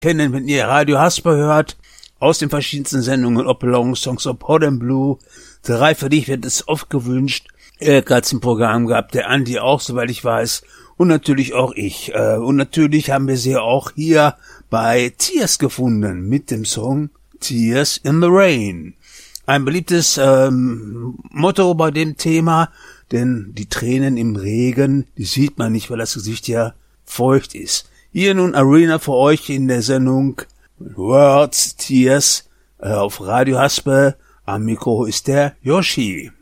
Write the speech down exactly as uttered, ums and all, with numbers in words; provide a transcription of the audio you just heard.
kennen, wenn ihr Radio Hasper hört, aus den verschiedensten Sendungen, Opelong, Songs of Hot and Blue. Drei für dich wird es oft gewünscht. Eric hat's im Programm gehabt, der Andi auch, soweit ich weiß. Und natürlich auch ich. Und natürlich haben wir sie auch hier bei Tears gefunden mit dem Song Tears in the Rain. Ein beliebtes ähm, Motto bei dem Thema, denn die Tränen im Regen, die sieht man nicht, weil das Gesicht ja feucht ist. Hier nun Arena für euch in der Sendung Words, Tears äh, auf Radio Hasper. Am Mikro ist der Yoshi.